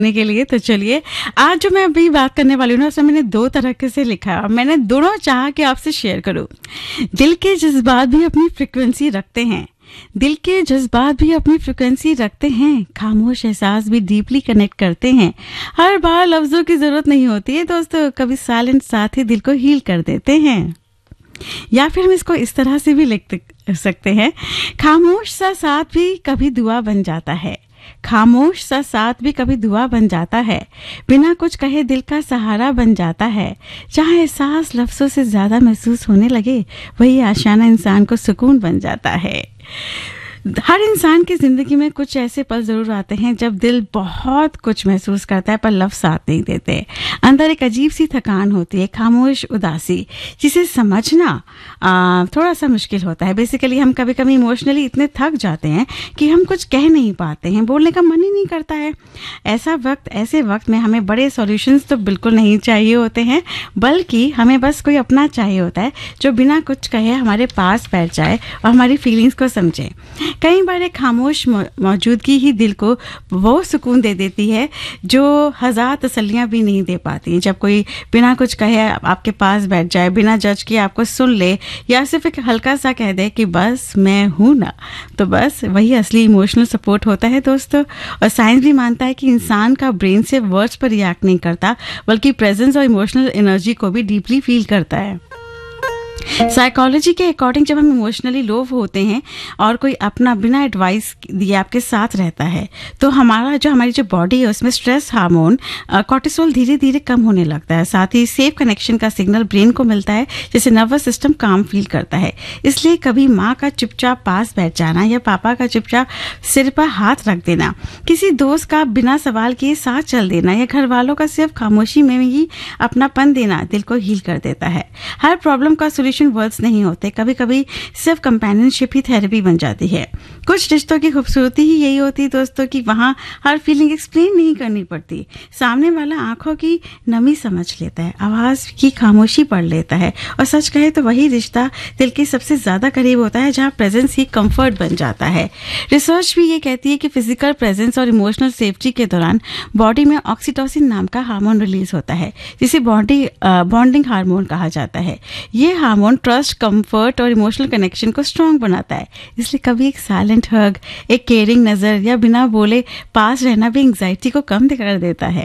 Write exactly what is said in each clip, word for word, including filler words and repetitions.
के लिए। तो चलिए, आज जो मैं अभी बात करने वाली हूँ ना, उसमें मैंने दो तरीके से लिखा है और मैंने दोनों चाहा कि आपसे शेयर करूँ। दिल के जज्बात भी अपनी फ्रिक्वेंसी रखते हैं दिल के जज्बात भी अपनी फ्रिक्वेंसी रखते हैं खामोश एहसास भी डीपली कनेक्ट करते हैं। हर बार लफ्जों की जरूरत नहीं होती है दोस्तों, कभी साइलेंट साथ ही दिल को हील कर देते हैं। या फिर हम इसको इस तरह से भी लिख सकते हैं, खामोश सा साथ भी कभी दुआ बन जाता है खामोश सा साथ भी कभी दुआ बन जाता है बिना कुछ कहे दिल का सहारा बन जाता है। जहाँ एहसास लफ्जों से ज्यादा महसूस होने लगे, वही आशियाना इंसान को सुकून बन जाता है। हर इंसान की जिंदगी में कुछ ऐसे पल जरूर आते हैं जब दिल बहुत कुछ महसूस करता है पर लफ्ज साथ नहीं देते। अंदर एक अजीब सी थकान होती है, खामोश उदासी, जिसे समझना आ, थोड़ा सा मुश्किल होता है। बेसिकली हम कभी कभी इमोशनली इतने थक जाते हैं कि हम कुछ कह नहीं पाते हैं, बोलने का मन ही नहीं करता है। ऐसा वक्त ऐसे वक्त में हमें बड़े सॉल्यूशंस तो बिल्कुल नहीं चाहिए होते हैं, बल्कि हमें बस कोई अपना चाहिए होता है जो बिना कुछ कहे हमारे पास बैठ जाए और हमारी फीलिंग्स को समझे। कई बार एक खामोश मौजूदगी ही दिल को वो सुकून दे देती है जो हजार तसल्लियां भी नहीं दे पाती। जब कोई बिना कुछ कहे आपके पास बैठ जाए, बिना जज किए आपको सुन ले, या सिर्फ एक हल्का सा कह दे कि बस मैं हूं ना, तो बस वही असली इमोशनल सपोर्ट होता है दोस्तों। और साइंस भी मानता है कि इंसान का ब्रेन सिर्फ वर्ड्स पर रिएक्ट नहीं करता, बल्कि प्रेजेंस और इमोशनल एनर्जी को भी डीपली फील करता है। साइकोलॉजी के अकॉर्डिंग जब हम इमोशनली लो होते हैं और कोई अपना बिना एडवाइस दिए आपके साथ रहता है, तो हमारा जो हमारी जो बॉडी है उसमें स्ट्रेस हार्मोन कॉर्टिसोल धीरे धीरे कम होने लगता है। साथ ही सेफ कनेक्शन का सिग्नल ब्रेन को मिलता है, जिससे नर्वस सिस्टम काम फील करता है। इसलिए कभी माँ का चुपचाप पास बैठ जाना या पापा का चुपचाप सिर पर हाथ रख देना, किसी दोस्त का बिना सवाल किए साथ चल देना, या घर वालों का सिर्फ खामोशी में ही अपनापन देना दिल को हील कर देता है। हर प्रॉब्लम का सोल्यूशन वर्ड्स नहीं होते, कभी कभी सिर्फ कंपेनियनशिप ही थेरेपी बन जाती है। कुछ रिश्तों की खूबसूरती ही यही होती है दोस्तों कि वहां हर फीलिंग एक्सप्लेन नहीं करनी पड़ती। सामने वाला आंखों की नमी समझ लेता है, आवाज की खामोशी पढ़ लेता है, और सच कहे तो वही रिश्ता दिल के सबसे ज्यादा करीब होता है जहां प्रेजेंस ही कंफर्ट बन जाता है। रिसर्च भी ये कहती है कि फिजिकल प्रेजेंस और इमोशनल सेफ्टी के दौरान बॉडी में ऑक्सीटोसिन नाम का हार्मोन रिलीज होता है, जिसे बॉडी बॉन्डिंग हार्मोन कहा जाता है। ये हार्मोन ट्रस्ट, कंफर्ट और इमोशनल कनेक्शन को स्ट्रांग बनाता है। इसलिए कभी एक साइलेंट हग, एक केयरिंग नजर या बिना बोले पास रहना भी एंजाइटी को कम कर देता है।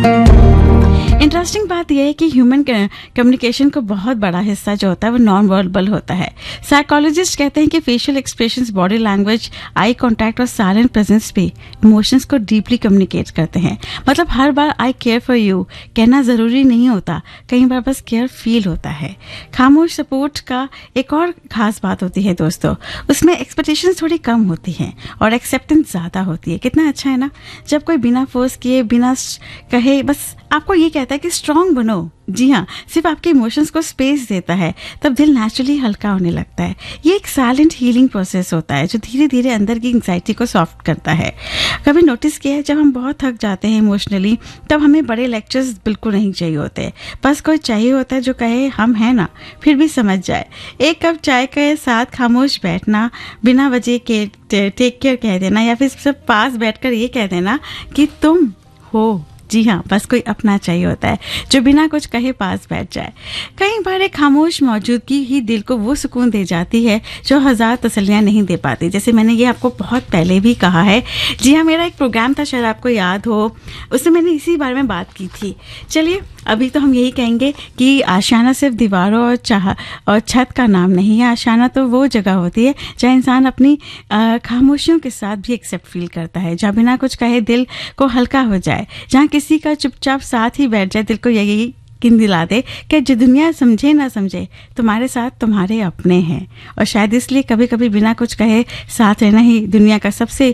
इंटरेस्टिंग बात यह है कि ह्यूमन कम्युनिकेशन को बहुत बड़ा हिस्सा जो होता है वो नॉन वर्बल होता है। साइकोलॉजिस्ट कहते हैं कि facial expressions, body language, eye contact और साइलेंट प्रेजेंस पे इमोशंस को डीपली कम्युनिकेट करते हैं। मतलब हर बार आई केयर फॉर यू कहना जरूरी नहीं होता, कई बार बस केयर फील होता है। खामोश सपोर्ट का एक और खास बात होती है दोस्तों, उसमें एक्सपेक्टेशंस थोड़ी कम होती हैं और एक्सेप्टेंस ज्यादा होती है। कितना अच्छा है ना, जब कोई बिना फोर्स किए, बिना कहे बस आपको ये कहता है कि स्ट्रांग बनो। जी हाँ, सिर्फ आपके इमोशंस को स्पेस देता है, तब दिल नेचुरली हल्का होने लगता है। ये एक साइलेंट हीलिंग प्रोसेस होता है जो धीरे धीरे अंदर की एंग्जाइटी को सॉफ्ट करता है। कभी नोटिस किया है, जब हम बहुत थक जाते हैं इमोशनली, तब हमें बड़े लेक्चर्स बिल्कुल नहीं चाहिए होते, बस कोई चाहिए होता है जो कहे हम हैं ना, फिर भी समझ जाए। एक कप चाय के साथ खामोश बैठना, बिना वजह के टेक केयर कह देना, या फिर सिर्फ पास बैठकर ये कह देना कि तुम हो। जी हाँ, बस कोई अपना चाहिए होता है जो बिना कुछ कहे पास बैठ जाए। कई बार एक खामोश मौजूदगी ही दिल को वो सुकून दे जाती है जो हजार तसल्लियां नहीं दे पाती। जैसे मैंने ये आपको बहुत पहले भी कहा है। जी हाँ, मेरा एक प्रोग्राम था, शायद आपको याद हो, उसमें मैंने इसी बारे में बात की थी। चलिए, अभी तो हम यही कहेंगे कि आशियाना सिर्फ दीवारों और चाह और छत का नाम नहीं है। आशियाना तो वो जगह होती है जहाँ इंसान अपनी खामोशियों के साथ भी एक्सेप्ट फील करता है, जहाँ बिना कुछ कहे दिल को हल्का हो जाए, जहाँ किसी का चुपचाप साथ ही बैठ जाए, दिल को यही किन दिला दे कि जो दुनिया समझे ना समझे, तुम्हारे साथ तुम्हारे अपने हैं। और शायद इसलिए कभी कभी बिना कुछ कहे साथ रहना ही दुनिया का सबसे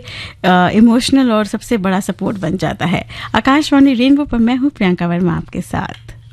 इमोशनल और सबसे बड़ा सपोर्ट बन जाता है। आकाशवाणी रेनबो पर मैं हूँ प्रियंका वर्मा आपके साथ।